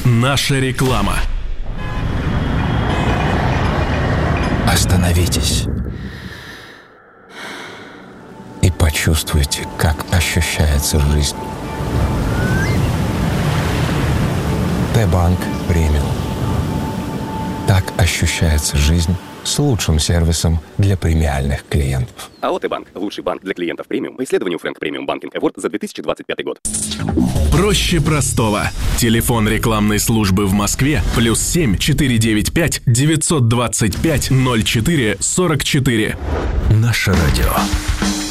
Наша реклама. Остановитесь и почувствуйте, как ощущается жизнь. Т-банк премиум. Так ощущается жизнь с лучшим сервисом для премиальных клиентов. АО «Т-банк» – лучший банк для клиентов премиум по исследованию Frank Premium Banking Award за 2025 год. Проще простого. Телефон рекламной службы в Москве +7 495 925 04 44. Наше радио.